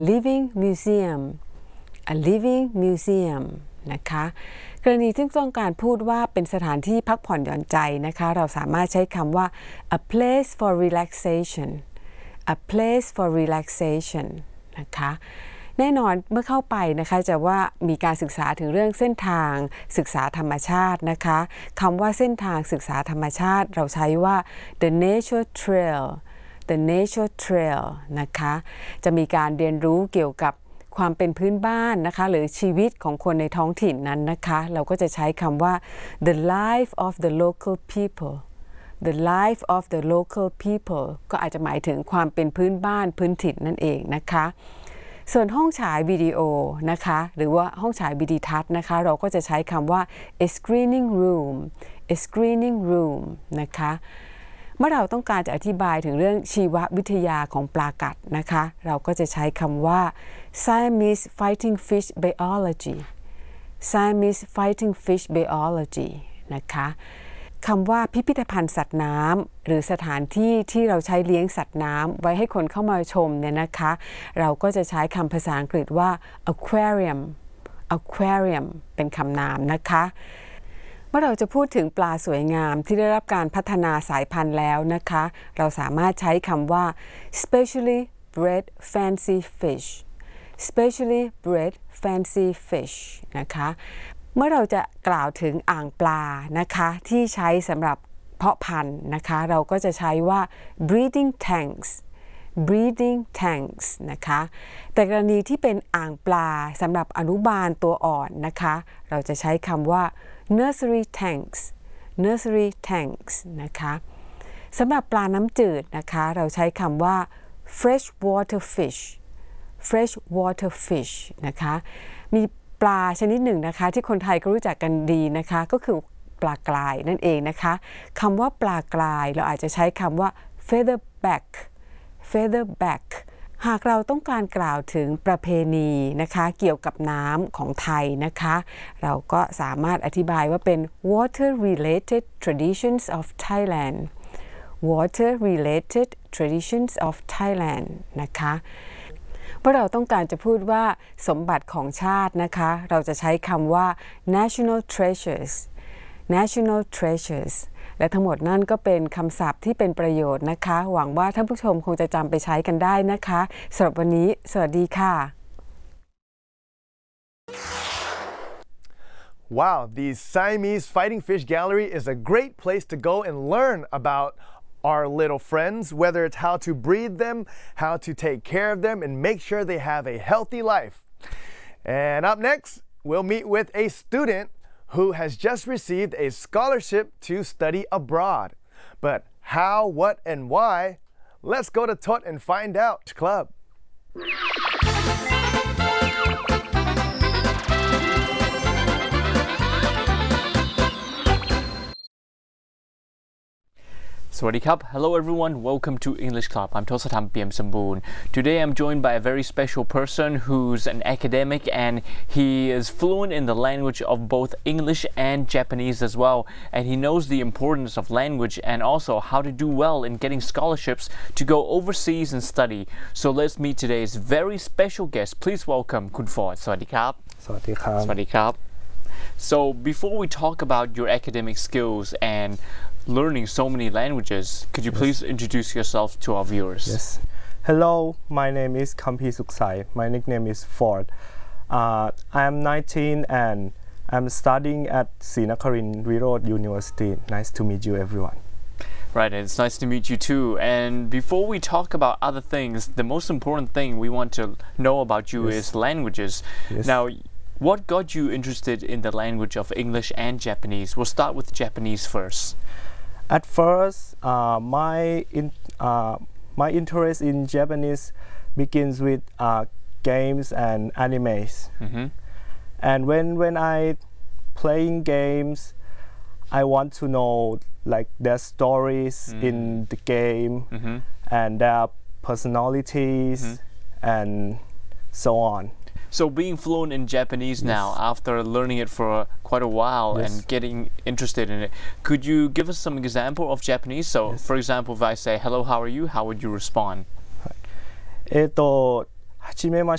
living museum a living museum นะคะกรณีที่ต้องการพูดว่าเป็นสถานที่พักผ่อนหย่อนใจนะคะเราสามารถใช้คำว่า a place for relaxation a place for relaxation นะคะแน่นอนเมื่อเข้าไปนะคะจะว่ามีการศึกษาถึงเรื่องเส้นทางศึกษาธรรมชาตินะคะคำว่าเส้นทางศึกษาธรรมชาติเราใช้ว่า the nature trail the nature trail นะคะจะมีการเรียนรู้เกี่ยวกับความเป็นพื้นบ้านนะคะหรือชีวิตของคนในท้องถิ่นนั้นนะคะเราก็จะใช้คำว่า the life of the local people the life of the local people ก็อาจจะหมายถึงความเป็นพื้นบ้านพื้นถิ่นนั่นเองนะคะส่วนห้องฉายวิดีโอนะคะหรือว่าห้องฉายวิดีทัศน์นะคะเราก็จะใช้คำว่า a screening room a screening room นะคะเมื่อเราต้องการจะอธิบายถึงเรื่องชีววิทยาของปลากัดนะคะเราก็จะใช้คำว่า Siamese fighting fish biology Siamese fighting fish biology นะคะคำว่าพิพิธภัณฑ์สัตว์น้ำหรือสถานที่ที่เราใช้เลี้ยงสัตว์น้ำไว้ให้คนเข้ามาชมเนี่ยนะคะเราก็จะใช้คำภาษาอังกฤษว่า aquarium aquarium เป็นคำนามนะคะเมื่อเราจะพูดถึงปลาสวยงามที่ได้รับการพัฒนาสายพันธุ์แล้วนะคะเราสามารถใช้คำว่า specially bred fancy fish specially bred fancy fish นะคะเมื่อเราจะกล่าวถึงอ่างปลานะคะที่ใช้สำหรับเพาะพันธุ์นะคะเราก็จะใช้ว่า breeding tanks breeding tanks นะคะแต่กรณีที่เป็นอ่างปลาสำหรับอนุบาลตัวอ่อนนะคะเราจะใช้คำว่า nursery tanks nursery tanks นะคะสำหรับปลาน้ำจืดนะคะเราใช้คำว่า freshwater fish freshwater fish นะคะมีปลาชนิดหนึ่งนะคะที่คนไทยก็รู้จักกันดีนะคะก็คือปลากรายนั่นเองนะคะคำว่าปลากรายเราอาจจะใช้คำว่า featherback featherback หากเราต้องการกล่าวถึงประเพณีนะคะเกี่ยวกับน้ำของไทยนะคะเราก็สามารถอธิบายว่าเป็น water related traditions of Thailand water related traditions of Thailand นะคะเมื่อเราต้องการจะพูดว่าสมบัติของชาตินะคะเราจะใช้คำว่า national treasures national treasures และทั้งหมดนั่นก็เป็นคำศัพท์ที่เป็นประโยชน์นะคะหวังว่าท่านผู้ชมคงจะจำไปใช้กันได้นะคะสำหรับวันนี้สวัสดีค่ะ Wow, the Siamese Fighting Fish Gallery is a great place to go and learn about our little friends, whether it's how to breed them, how to take care of them, and make sure they have a healthy life. And up next, we'll meet with a student who has just received a scholarship to study abroad. But how, what, and why? Let's go to Tot and find out. Club. สวัสดีครับ Hello everyone, welcome to English Club. I'm Tosatham Piemsamboon. Today I'm joined by a very special person who's an academic and he is fluent in the language of both English and Japanese as well. And he knows the importance of language and also how to do well in getting scholarships to go overseas and study. So let's meet today's very special guest. Please welcome Kun Ford. สวัสดีครับสวัสดีครับสวัสดีครับ So before we talk about your academic skills and learning so many languages, could you please introduce yourself to our viewers? Yes. Hello, my name is Kampi Suksai. My nickname is Ford. I am 19 and I'm studying at Srinakarin Virod University. Nice to meet you, everyone. Right, and it's nice to meet you too. And before we talk about other things, the most important thing we want to know about you is languages. Yes. Now, what got you interested in the language of English and Japanese? We'll start with Japanese first. At first, my interest in Japanese begins with games and animes. And when I playing games, I want to know like their stories in the game and their personalities and so on. So being fluent in Japanese now, after learning it for quite a while and getting interested in it, could you give us some example of Japanese? So for example, if I say, hello, how are you? How would you respond? はじめま